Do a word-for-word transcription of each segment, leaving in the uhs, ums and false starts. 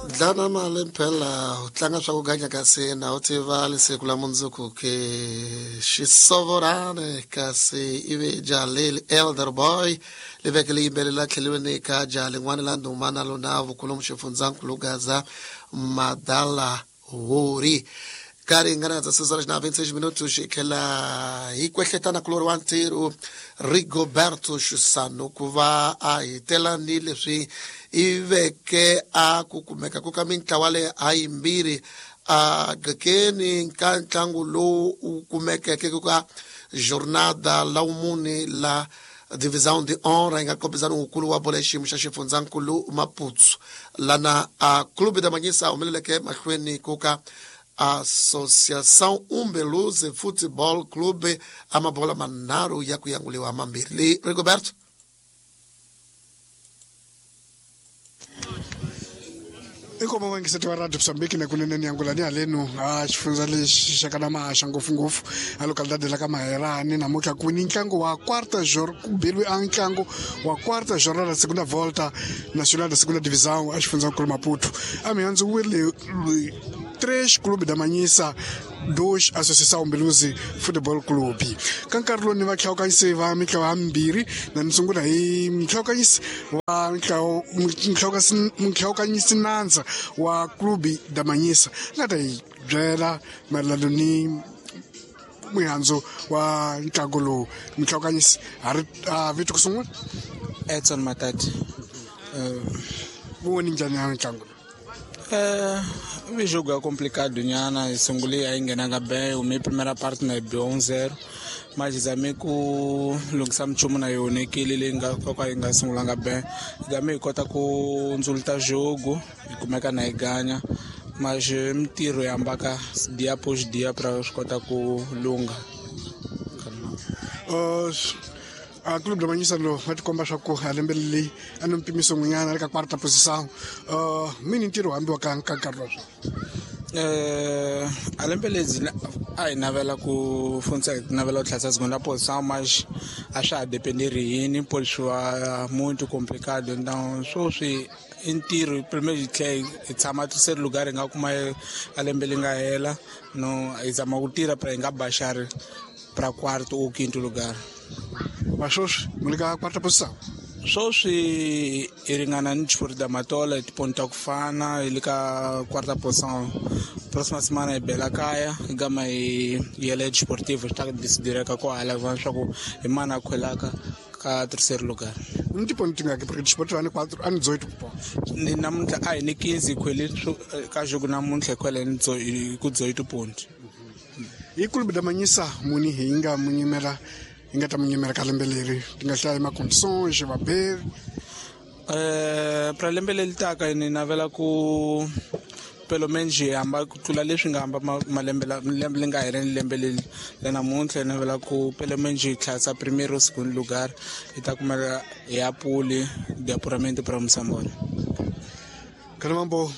Dlana male phela utlanga swa ku ganya kasi na uthi vale sekula munzuku ke shisovorane kasi ive jalele elder boy levekele imbelela tlhelweni ka jale ngwana la ndumana lona vukulu mshifunzankulu gaza madala hori kari ngana tsa sesora na vinte minutos shikela hikwehletana kulori wa ntiru Rigoberto Shisano kuva a hitela ni leswi iveke a kukumeka ku ka mintlawa le hayimbirhi a gakeni ka ntlangu lowu u kumekeke ka jornada la umune la divisão de honra nga kopizana ukulu wa bola xiyimo xa xifundzankulu Maputsu lana a clube da Manyisa umeleleke mahlweni kuka Associação Umbeluze Futebol Clube amabola manaro ya kuyanguliwa mambiri. Rigoberto. Inkomo wengisete wa Radio Msambiki na kunene nyangulani alenu a chifunza lexi xakana mahaxa ngopfungopfu a localidade la ka Maherani namuntlha ku ni ntlangu wa quarta jor ku beliwe a ntlangu wa quarta jornada da segunda volta nacional da segunda divisão a xifundzankulu Maputo a mihandzu wile três clube da Manyisa dois Associação Umbeluze Futebol Clube kan karlo ni va tlhawukanyise va mitlawa hambirhi na ni sungula hi mitlaukanyisi wa mitlaukanyisi nanza wa clube da Manyisa nga ta hi byela mayelana ni mihandzu wa ntlangu lowu mitlaukanyisi hari vito ku sungula Edson Matati voni njhani ya ntlangu É, o jogo é complicado, Nhana. Eu sunguli ainda na bem. O meu primeira parte na é um zero, mas já me com Luxam Chuma na eu nem que ele ainda com ainda sungulanga bem. Já me conta com resultado jogo e como é que na ganha, mas me tiro e ambaca dia após dia para os contar com Lunga. A clube da Manyisa lo va tikomba swa ku alembeleli a ni mpimiso n'winyana le ka quarta posição uh mini ntirho hambi wa ka nkarhi wa eh alembelezi a hi navela ku funza navela ku tlhasa segunda posição mas a swa depender yini polisiwa muito complicado então swo swi intirho primeiro que tshama terceiro lugar nga kuma alembele nga hela no izama ku tira para nga baixar para quarto ou quinto lugar. Mas hoje, mulher a quarta posição. Só se iringana ni Desporto da Matola, tipo ponto que fana, ele cá quarta posição. Próxima semana é Bela Caia, gama e ele é desportivo, está decidindo que com a alavanca com emana com ela cá terceiro lugar. Não tipo não aqui porque Desportivo é quatro, ano dezoito pontos. Nem na muita, ai nem quinze com ele, cá jogo na muita com ele com dezoito pontos. E clube da Manyisa muni hinga muni mera ingata munyemera kalembeleri tingahlaya ma condições va ber eh para lembeleli taka ni navela ku pelo menos amba ku tlula leswi nga amba malembela lembe nga hereni lembeleli lena muntlha navela ku pelo menos classa primeiro segundo lugar ita kumela ya puli de apuramento para Msambona kalamambo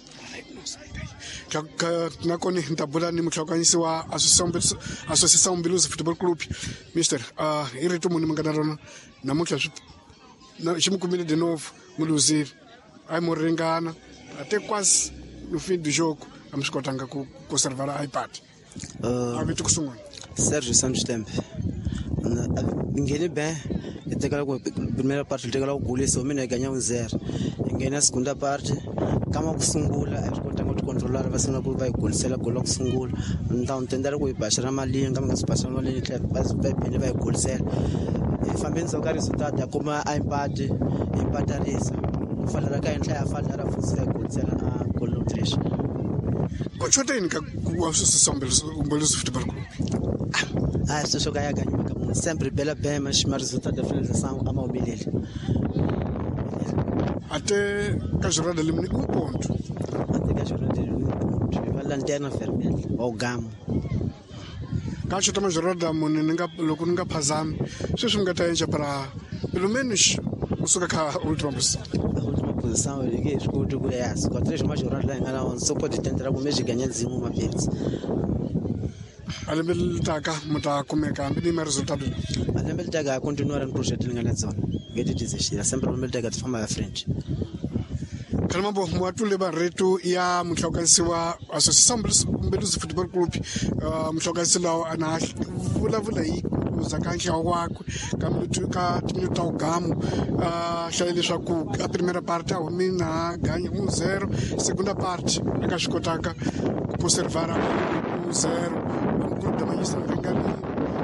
ka nakoni ntabula ni mutlhakanyisi wa Associação Umbeluze Futebol Clube mister ah uh, irito muni mangana rona namuntlha na ximukumile de novo muluzir ai moringana até quase no fim do jogo vamos kotanga ku conservar a iPad uh, a vitu kusungula Sérgio Santos Tempe ngene bem tekala ku primeira parte tekala ku gole so mina ganha um zero ngene a segunda parte kama kusungula a kota ngo controlar va sina ku vai golisela gola kusungula então tendera ku ibashara malinga kama ngasipasha malinga tlhe vai bene vai golisela e fambeni so ka resultat ya kuma a empate empatarisa ufanele ka enhla ya falla ra futhi golisela a goal tres ko choteni ka ku Associação Umbeluze Futebol Clube ah isso só ganha ganha maka sempre bela bem mas mas resultado da finalização ama ubelele até ka jornada limni um ponto até ka jornada limni um ponto va lanterna vermelha ou gamo ka chota ma jornada muni ninga loko ninga phazami sweswi nga ta enja para pelo menos usuka ka última posição a última posição ele que escuta ku ya com três mais jornada lá ngala on só pode tentar ku meji ganhar zimu uma vez alembele taka muta kumeka mbini ma resultado alembele taka continuar no projeto ngala zona ngeti dizeshira sempre alembele taka tfamba ya frente Kalimambo mwatule ba retu ya mhlokasi wa Association Mbeluzi Football Club mhlokasi lawo ana vula vula yi zakanhla wakwe kamlutu ka timuta ugamu hlale leswaku a primeira parte a humina ganha um zero segunda parte eka xikotaka ku conservar um zero um clube da Manhista Vingani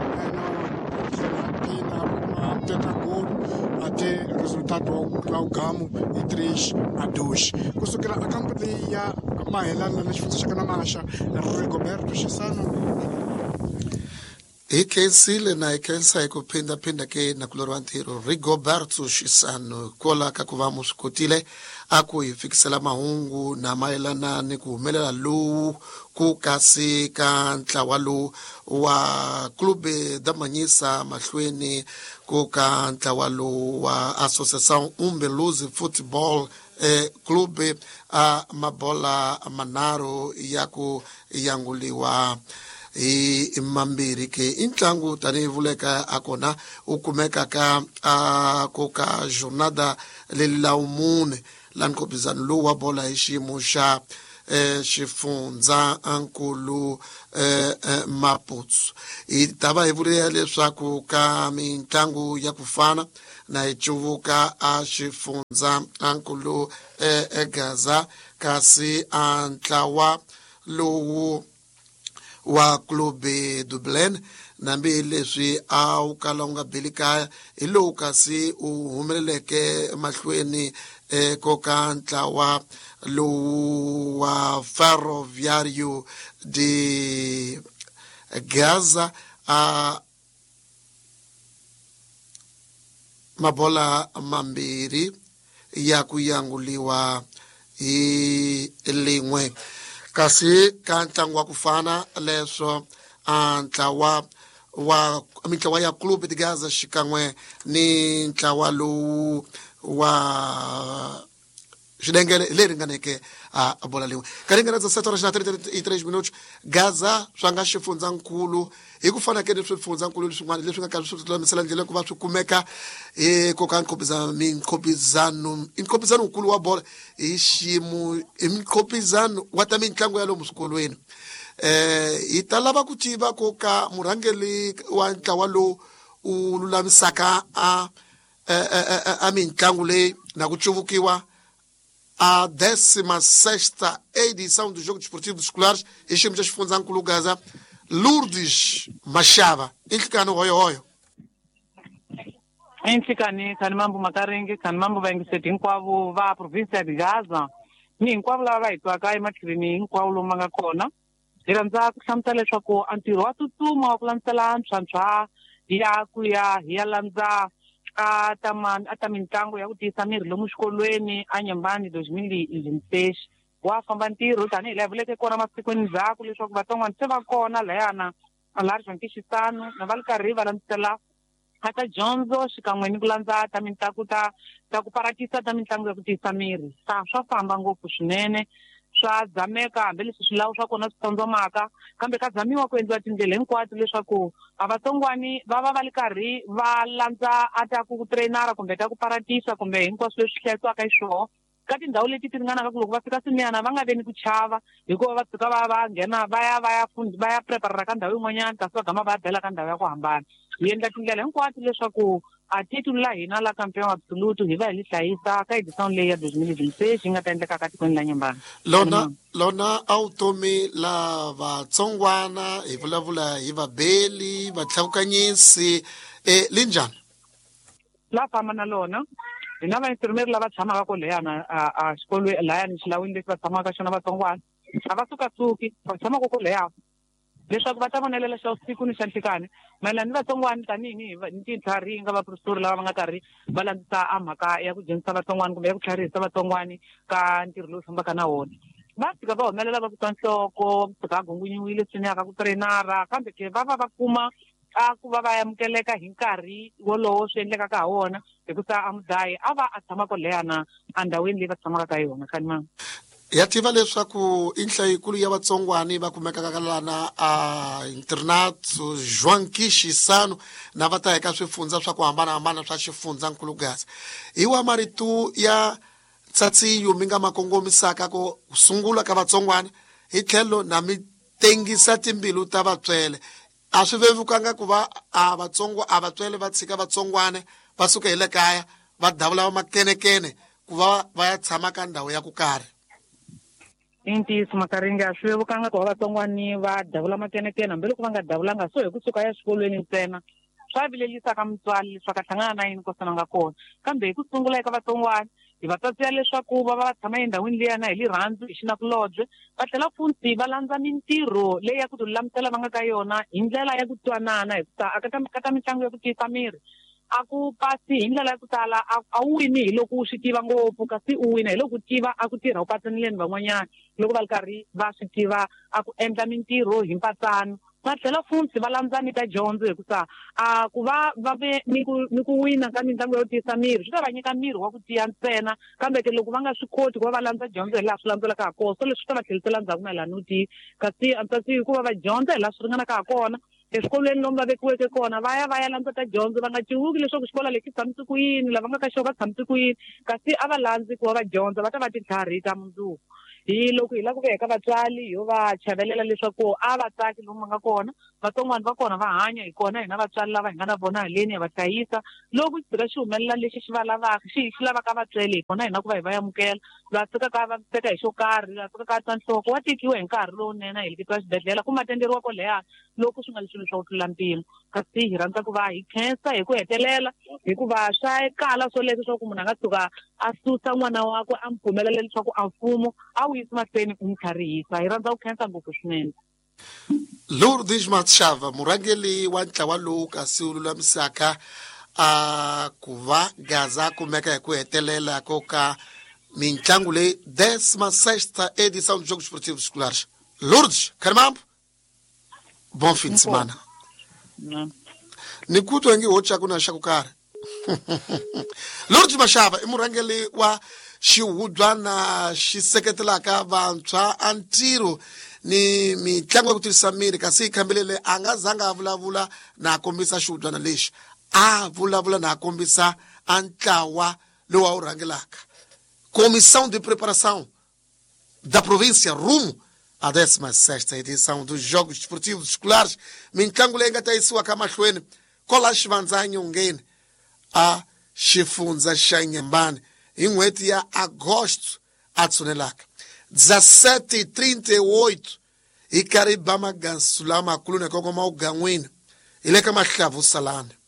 na tenta gol até resultado lá o Gamo e três a dois. Kusukira a campo de ya mahelana na xifundzha xa kana maxa Rigoberto Chisano ikensile na ikensa ikuphinda phinda ke na kulorwa ntiro Rigoberto Chisano kola ka ku va muskotile aku yifikisela mahungu na maelana ni ku humelela lowu ku kasi ka ntlawa lowu wa Clube da Manhista mahlweni ku ka ntlawa lowu wa Associação Mbeluzi Football eh, Clube a mabola manaro ya ku yanguliwa i mambiri ke intlangu tani vuleka akona ukumeka ka a koka jornada lelawumune lankobizana lo wa bola hiximo xa eh xifundza ankulu eh, eh Maputo itava hivulela leswaku ka mitlangu ya kufana na ichuvuka a xifundza ankulu eh, eGaza kasi a ntlawa lowu wa Clube Dublin nambi leswi a wu kala u nga beli kaya hi lowu kasi u humeleleke mahlweni eko ka ntlawa lowu wa Ferroviário de Gaza a mabola mambiri ya ku yanguliwa hi ling'we kasi ka ntlangu wa kufana leswo a ntlawa wa mitlawa ya Clube de Gaza xikan'we ni ntlawa lowu wa xidengele le ringaneke a bola leyi ka ringana za setora xa thirty e three minutos Gaza swa nga xifundzankulu hi ku fana ke leswi swifundzankulu leswin'wana leswi nga ka swi lulamisela ndlela ku va swi kumeka eko ka nkhophizano minkhopizano inkhophizano nkulu wa bola hi xiyimo hi minkhopizano wa ta mitlangu ya lomu swikolweni eh hi ta lava ku tiva ko ka murhangeli wa ntlawa lowu u lulamisaka a a mitlangu leyi na ku chuvukiwa a décima sexta edição do Jogo Desportivo dos Escolares e xiyimo xa xifundzankulu Gaza Lourdes Machava inhlikani hoyo hoyo inhlikani khani mambo makaringi khani mambo vaingiseti hinkwavo va provincia de Gaza ni hinkwavo lava va hi twaka ematlhelweni hinkwawo lomu ma nga kona hi rhandza ku hlamusela leswaku a ntirho wa tsutsuma wa ku landzela ntshwanthswa ya ku ya hi ya landza a ta a ta mitlangu ya ku tiyisa miri lomu xikolweni a Nyembani two thousand twenty-six wa famba ntirho tanihi laha vuleke kona masikwini ndzhaku leswaku vatsongwana se va kona layana a la Rizwanki Xisano na va ri karhi va landzela a ta dyondzo xikan'we ni ku landza ta mitlangu ta ta ku paratisa ta mitlangu ya ku tiyisa miri sa swa famba ngopfu swinene swa dzameka hambileswi swilawu swa kona swi tsandzomaka kambe ka zamiwa ku endliwa tindlela hinkwato leswaku a vatsongwani va va va li karhi va landza a ta ku trainara kumbe ta ku paratisa kumbe hinkwaswo leswi hlayisiwaka hi swona ka tindhawu leti ti ringanaka ku loko va fika swiniyana va nga veni ku chava hikuva va tshuka va va nghena va ya va ya va ya preparera ka ndhawu yin'wanyana kasi va gama va ya bela ka ndhawu ya ku hambana hi endla tindlela hinkwato leswaku a titu la hina la campeão absoluto hi va hi li hlayisa ka edição leyi ya two thousand twenty-six yi nga ta endleka ka tikweni la Nyembani lona lona a vutomi la vatsongwana hi vulavula hi vabeli vatlhakukanyisi e linjani la famba na lona hi na vainfermeri lava tshamaka ko leyana a xikolweni layani xilawini lexi va tshamaka xona vatsongwana a va sukasuki va tshama ko leya leswaku va ta vonelela xa usiku ni xa nhlikani mayelana ni vatsongwana tanihi ni tintlhari hi nga vaprofesori lava va nga karhi va landzisa a mhaka ya ku dyondzisa vatsongwana kumbe ya ku tlharihisa vatsongwani ka ntirho lowu fambaka na wona va fika va humelela va ku twa nhloko fika va gungunyiwile swi niyaka ku trainara kambe ke va va va kuma a ku va va amukeleka hi nkarhi wolowo swi endlekaka ha wona hikusa a mudlayi a va a tshama ko leyana endhawini leyi va tshamaka ka yona khani mama ya tiva leswaku i nhlayikulu ya vatsongwani va kumekaka ka lana a internato Rizwanki Xisano na va ta eka swifundza swa ku hambanahambana swa xifundzankulu Gaza hi wa marito ya tsatsi yo minga makongomisaka ko sungula ka vatsongwana hi tlhelo na mi tengisa timbilu ta vatswele a swi vevukanga ku va a vatsongo a vatswele va tshika vatsongwana va suka hi le kaya va davula makenekene ku va va ya tshama ka ndhawu ya ku karhi intiso Makaringa a swi vevukanga ku va vatsongwani va davula makenekene hambi loko va nga davulanga so hi kusuka ya xikolweni ntsena swa vilelisa ka mutswari leswaku a hlangana na yini kosana nga kona kambe hi ku sungula eka vatsongwana hi va tsatsela leswaku va va va tshama endhawini liyana hi lirhandzu hi xinakulobye va tlhela futhi va landza mintirho leyi ya ku tilulamisela va nga ka yona hi ndlela ya ku twanana hi ku ta aka ka ta mitlangu ya ku tiyisa miri a ku pasi hi ndlela ya ku tala a wu wini hi loko u swi tiva ngopfu kasi u wina hi loko u tiva a ku tirha u patsanileni van'wanyana loko va ri karhi va swi tiva a ku endla mintirho hi mpatsano va tlhela futhi va landza ni ta dyondzo hi ku ta a ku va va ve ni ku ni ku wina ka mitlangu yo tiyisa miri swi ta va nyika miri wa ku tiya ntsena kambe ke loko va nga swi koti ku va va landza dyondzo hi laha swi landzelaka ha kona so leswi swi ta va tlherisela ndzhaku na laha no tiyi kasi a ntsatsi hikuva va dyondza hi laha swi ringanaka ha kona eswikolweni lomu va vekiweke kona va ya va ya landza ta dyondzo va nga civuki leswaku xikolo lexi tshamise ku yini lava nga ka xona va tshamise ku yini kasi a va landzi ku va va dyondza va ta va titlhari ta mundzuku hi loko hi lava ku veka vatswali yo va chavelela leswaku a va tsaki lomu va nga kona vatsongwana va kona va hanya hi kona hina vatswali lava hi nga na vona haleni ya va hlayisa loko xi fika xi humelela lexi xi va lavaka xi xi lavaka vatswali hi kona hina ku va hi va amukela va tsekaka va teka hi xo karhi va tsekaka a twa nhloko wa tekiwa hi nkarhi lowunene hi leketiwa xibedhlele kumbe atenderiwa ko leha loko swi nga leswi leswa ku tlula mpimo kasi hi rhandza ku va hi khensa hi ku hetelela hikuva swa kala swo leswi swa ku munhu a nga tshuka a susa n'wana wakwe a n'wi pfumelela leswaku a mfumo a wu yisa mahlweni ku n'wi tlharihisa hi rhandza ku khensa ngopfu swinene Lourdes Matshava murhangeli wa ntlawa lowu kasi wu lulamisaka a ku va Gaza kumeka hi ku hetelela ko ka mitlangu leyi décima sexta edição dos Jogos Esportivos Escolares. Lourdes, Carmambo, bom fim de semana. Ni kutwa ngi hocha kuna shakukara. Lourdes Matshava i murhangeli wa xihudyana xi seketelaka vantshwa a ntirho ni mitlangu ya ku tirhisa miri kasi hi khambelele a nga zanga a vulavula na kombisa xihudyana lexi a vulavula na kombisa a ntlawa lowu a wu rhangelaka comissão de preparação da província rumo à décima sexta edição dos Jogos Esportivos Escolares mitlangu leyi nga ta yisiwa ka mahlweni kola Xivandza Nyongeni a xifundza xa Nyembani hi n'hweti ya agosto a tshunelaka dezessete e trinta e oito hi karhi ba magansu lamakulu na kongoma ugan'wini hi le ka Mahlavu Salani